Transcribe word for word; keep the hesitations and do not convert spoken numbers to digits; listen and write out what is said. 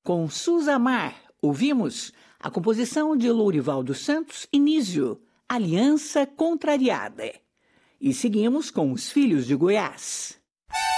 Com Susamar, ouvimos a composição de Lourival dos Santos e Nísio, Aliança Contrariada. E seguimos com Os Filhos de Goiás.